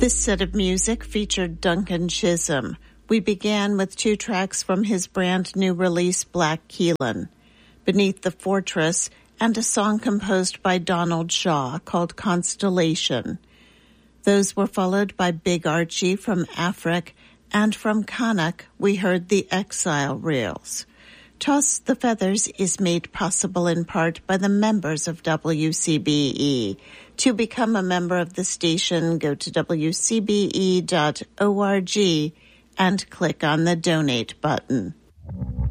This set of music featured Duncan Chisholm. We began with 2 tracks from his brand new release, Black Keelan, Beneath the Fortress, and a song composed by Donald Shaw called Constellation. Those were followed by Big Archie from Afric, and from Canuck we heard the Exile Reels. Toss the Feathers is made possible in part by the members of WCBE. To become a member of the station, go to wcbe.org and click on the Donate button.